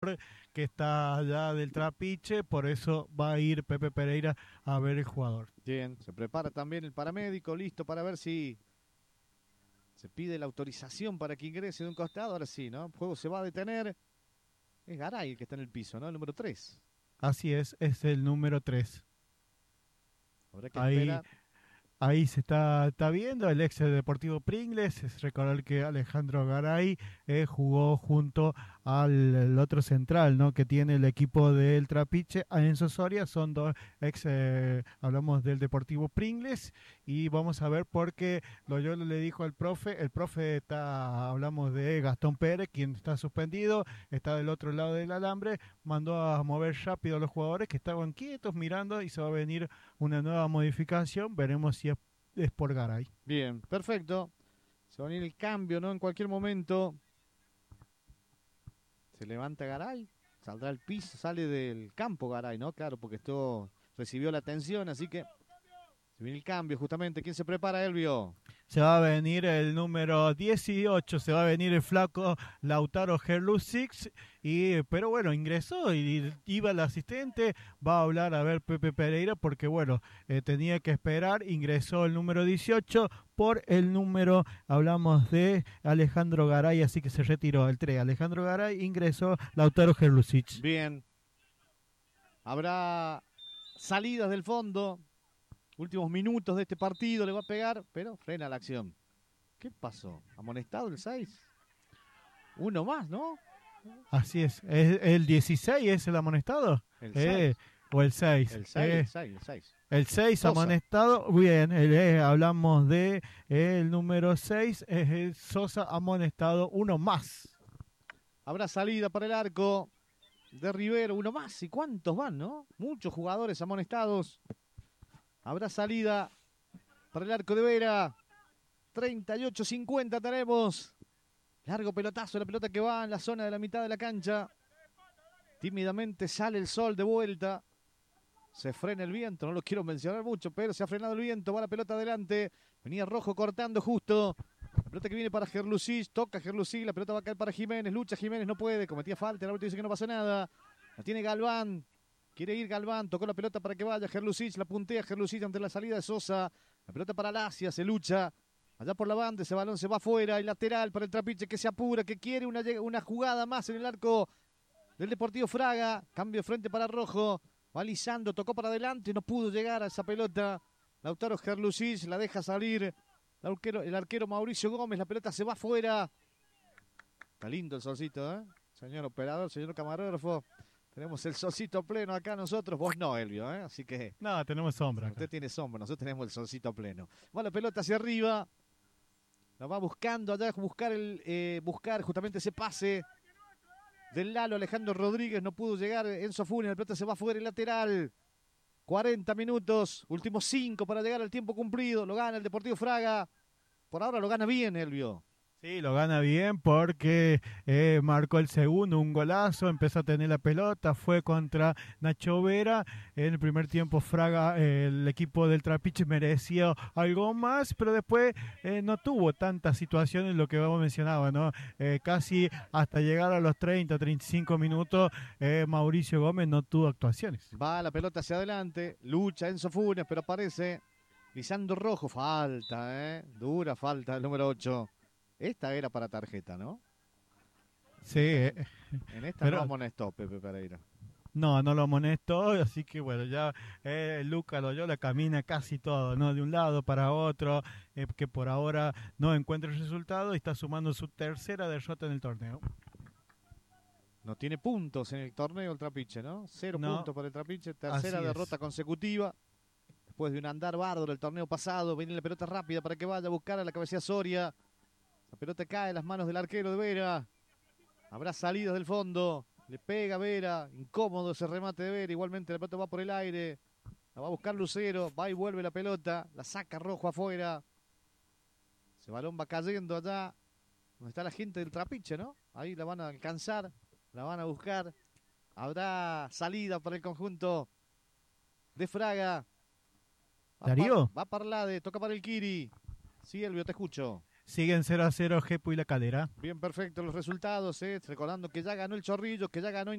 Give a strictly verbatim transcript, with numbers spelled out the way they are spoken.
jugador que está allá del Trapiche, por eso va a ir Pepe Pereira a ver el jugador. Bien, se prepara también el paramédico, listo para ver si se pide la autorización para que ingrese de un costado. Ahora sí, ¿no? El juego se va a detener. Es Garay el que está en el piso, ¿no? El número tres. Así es, es el número tres. Habrá que Ahí, esperar. ahí se está, está viendo el ex Deportivo Pringles. Es recordar que Alejandro Garay eh, jugó junto al el otro central, ¿no? Que tiene el equipo del Trapiche, a Enzo Soria. Son dos ex, eh, hablamos del Deportivo Pringles. Y vamos a ver por qué Loyola le dijo al profe. El profe está, hablamos de Gastón Pérez, quien está suspendido, está del otro lado del alambre. Mandó a mover rápido a los jugadores que estaban quietos mirando y se va a venir una nueva modificación. Veremos si es, es por Garay. Bien, perfecto. Se va a venir el cambio, ¿no? En cualquier momento. Se levanta Garay. Saldrá al piso, sale del campo Garay, ¿no? Claro, porque esto recibió la atención, así que se viene el cambio justamente. ¿Quién se prepara, Elvio? Se va a venir el número dieciocho, se va a venir el flaco Lautaro Gerlusic, y pero bueno, ingresó y iba el asistente, va a hablar a ver Pepe Pereira porque bueno, eh, tenía que esperar, ingresó el número dieciocho por el número, hablamos de Alejandro Garay, así que se retiró el tres, Alejandro Garay, ingresó Lautaro Gerlusic. Bien. Habrá salidas del fondo. Últimos minutos de este partido, le va a pegar, pero frena la acción. ¿Qué pasó? ¿Amonestado el seis? Uno más, ¿no? Así es. ¿Es el dieciséis es el amonestado? El Eh, seis. o el seis. El seis, Eh, el seis, el seis. el seis Sosa. amonestado. Bien, el, eh, hablamos de eh, el número seis, es el Sosa amonestado, uno más. Habrá salida para el arco de Rivero, uno más. ¿Y cuántos van, no? Muchos jugadores amonestados. Habrá salida para el arco de Vera. treinta y ocho cincuenta tenemos. Largo pelotazo, la pelota que va en la zona de la mitad de la cancha. Tímidamente sale el sol de vuelta. Se frena el viento, no lo quiero mencionar mucho, pero se ha frenado el viento, va la pelota adelante. Venía Rojo cortando justo. La pelota que viene para Gerlusí, toca Gerlusí, la pelota va a caer para Jiménez, lucha Jiménez, no puede, cometía falta, el árbitro dice que no pasó nada. La tiene Galván, quiere ir Galván, tocó la pelota para que vaya Gerlusí, la puntea Gerlusí ante la salida de Sosa. La pelota para Lacia, se lucha. Allá por la banda, ese balón se va afuera, el lateral para el Trapiche que se apura, que quiere una, una jugada más en el arco del Deportivo Fraga. Cambio de frente para Rojo. Va Lisandro, tocó para adelante, no pudo llegar a esa pelota. Lautaro Gerlusís la deja salir. El arquero, el arquero Mauricio Gómez, la pelota se va afuera. Está lindo el solcito, ¿eh? Señor operador, señor camarógrafo. Tenemos el solcito pleno acá nosotros. Vos no, Elvio, ¿eh? Así que... No, tenemos sombra acá. Usted tiene sombra, nosotros tenemos el solcito pleno. Va la pelota hacia arriba. La va buscando allá, buscar, el, eh, buscar justamente ese pase del Lalo. Alejandro Rodríguez no pudo llegar. Enzo Funes, la pelota se va fuera el lateral. cuarenta minutos, últimos cinco para llegar al tiempo cumplido. Lo gana el Deportivo Fraga. Por ahora lo gana bien, Elvio. Sí, lo gana bien porque eh, marcó el segundo, un golazo, empezó a tener la pelota, fue contra Nacho Vera. En el primer tiempo Fraga, eh, el equipo del Trapiche merecía algo más, pero después eh, no tuvo tantas situaciones, lo que vos mencionabas, ¿no? Eh, casi hasta llegar a los treinta, treinta y cinco minutos, eh, Mauricio Gómez no tuvo actuaciones. Va la pelota hacia adelante, lucha Enzo Funes, pero aparece Lisandro Rojo. Falta, ¿eh? Dura falta el número ocho. Esta era para tarjeta, ¿no? Sí. Eh, en esta pero, no amonestó Pepe Pereira. No, no lo amonestó, así que bueno, ya eh, Luca Loyola camina casi todo, ¿no? De un lado para otro, eh, que por ahora no encuentra el resultado y está sumando su tercera derrota en el torneo. No tiene puntos en el torneo el Trapiche, ¿no? Cero no. puntos para el Trapiche, tercera así derrota es. consecutiva. Después de un andar bárbaro el torneo pasado, viene la pelota rápida para que vaya a buscar a la cabecilla Soria. La pelota cae en las manos del arquero de Vera. Habrá salidas del fondo. Le pega Vera. Incómodo ese remate de Vera. Igualmente la pelota va por el aire. La va a buscar Lucero. Va y vuelve la pelota. La saca Rojo afuera. Ese balón va cayendo allá donde está la gente del Trapiche, ¿no? Ahí la van a alcanzar. La van a buscar. Habrá salida para el conjunto de Fraga. Va ¿Darío? Pa, va para Lade. Toca para el Kiri. Sí, Elvio, te escucho. Siguen cero a cero Gepo y La Calera. Bien, perfecto los resultados, ¿eh? Recordando que ya ganó el Chorrillo, que ya ganó